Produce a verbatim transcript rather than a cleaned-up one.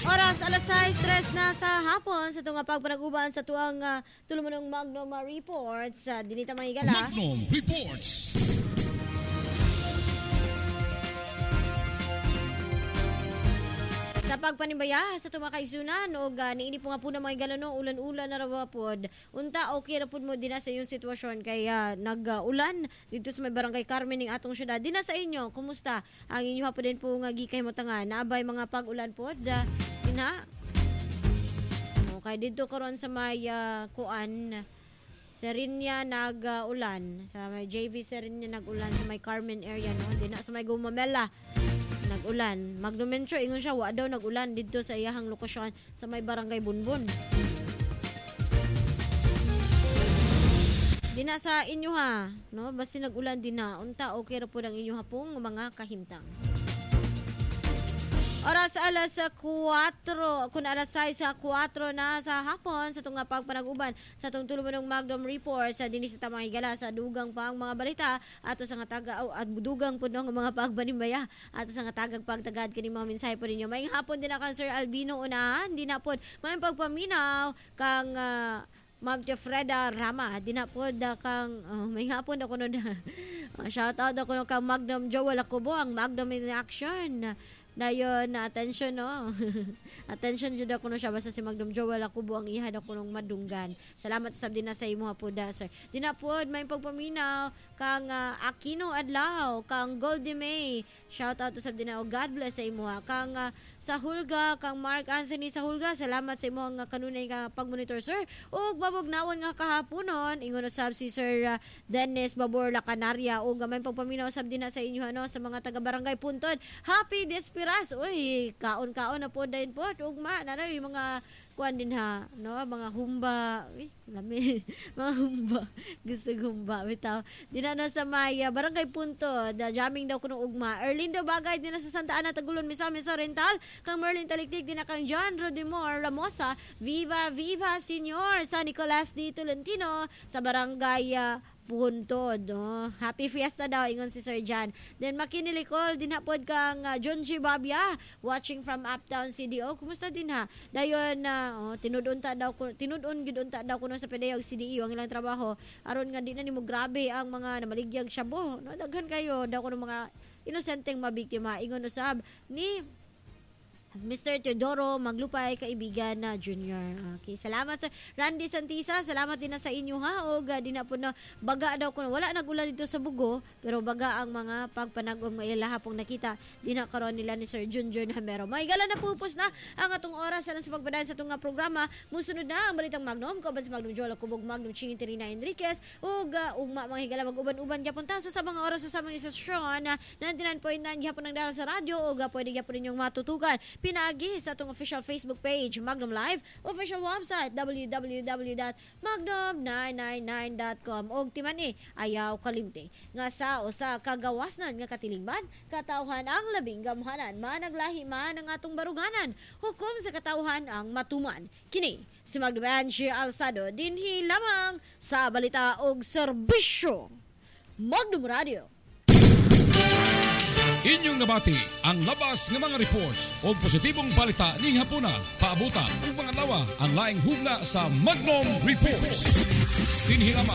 Oras alas sais, tres na sa hapon sa tunga pagpanaguban sa tuang uh, tulumunong Magnum uh, Reports. Uh, dinita mga igala. Magnum Reports. Sa pagpanimbaya sa tumakaisunan o uh, niini po nga po na mga igala no, ulan-ulan na raw pod. Unta okay ra pud mo din sa iyong sitwasyon kaya uh, nag-ulan dito sa may barangay Carmen ning atong syudad. Dina sa inyo, kumusta? Ang inyo po din po nga gikay mo tanga naabay mga pag-ulan pod. Uh, dina okay dito karon sa may uh, kuan Serinya nag-ulan uh, sa may J V Serinya nag-ulan sa may Carmen area no. Dina sa may Gumamela nag-ulan. Magnumentro, ingon siya, wa daw nag-ulan dito sa iyahang lokasyon sa may barangay Bunbon. Dina sa inyo ha, no? Basta nag-ulan din na, unta okay ra po ang inyo hapong mga kahimtang. Oras alas kwatro, kung alas sais sa kwatro na sa hapon sa tunga pagpanag-uban sa itong tulumunong Magnum Report sa dinis sa tamang higala sa dugang pang mga balita ato sa nga taga oh, at dugang po ng mga pagbanimbaya ato sa nga tagag pagtagad kini mga mensahe po ninyo. May hapon din na kan Sir Albino unahan, di na po may pagpaminaw kang uh, Ma'am Freda Rama, di na po da kang oh, may hapon ako no na uh, shout out ako no kang Magnum Joel Akubo ang Magnum in Action. Dayon na attention no. Attention jud ako no siya basta si Magnum Joel Akubo ang ihad ako nung madunggan. Salamat sab din na sa imo po da sir. Dinapod may pagpaminaw kang uh, Aquino Adlaw, kang Goldie May. Shout out to sab din na God bless sa imo ha. Kang uh, sa Hulga, kang Mark Anthony sa Hulga. Salamat sa imo nga kanunay nga pagmonitor sir. Ug babugnawan nga kahaponon ingon sab si Sir uh, Dennis Baborla Canaria ug may pagpaminaw sab din na sa inyo ano sa mga taga Barangay Puntod. Happy Despiras. Uy, kaon-kaon na po din po. Ugma na na yung mga kuan din ha, no? Mga humba. Uy, lami. Mga humba. Gusto humba. Bitaw. Di na na sa may uh, Barangay Puntod. Uh, jamming daw kuno ugma. Erlindo Bagay din na sa Santa Ana Tagulon Misamis Oriental. Kang Merlin Taliktik din na kang John Rodimor Ramosa. Viva Viva Senior sa Nicolas D. Tolentino sa Barangay uh, Puntod, no? Happy Fiesta daw, ingon si Sir John. Then makinilikol, din hapod kang uh, John G. Babia, watching from Uptown C D O. Kumusta din ha? Dayon na, uh, oh, tinudon ta daw, tinudon gidon ta daw kuno sa P D E o C D E o ang ilang trabaho. Aron nga di na nimo grabe ang mga namaligyag syabo. No? Daghan kayo, daw kuno mga inosenteng mabiktima. Ingon usab ni Mister Teodoro Maglupay, kaibigan na Junior. Okay, salamat sir. Randy Santisa, salamat din na sa inyo ha. O uh, di na po na baga daw ko. Wala nagulan dito sa Bugo, pero baga ang mga pagpanagom ng ilaha pong nakita. Di na karon nila ni Sir Junior Hamero. May gala na pupos na ang atong oras sa sa pagpadayon sa itong programa. Musunod na ang balitang Magnum. Kauban si Magnum Joel Kubog, Magnum Ching Terina Enriquez. O uh, ugma mga higala mag-uban-uban gyapon taso sa mga oras sa mga isasyon na ninety-nine point nine gyapon ang dahil sa radyo. O uh, pwede gyapon ninyong matutukan. Pinagi sa atong official Facebook page Magnum Live, official website w w w dot magnum nine nine nine dot com og timan ni ayaw kalimte nga sa usa kagawasnan nga katilingban katawhan ang labing gamhanan managlahi man ang atong baruganan hukom sa katawhan ang matuman kini si Magnum Angie Alsado dinhi lamang sa balita og serbisyo Magnum Radio. Inyong nabati ang labas ng mga reports o positibong balita ning hapuna paabutan ug mga lawa ang laing hugna sa Magnum Reports. Dinhi lamang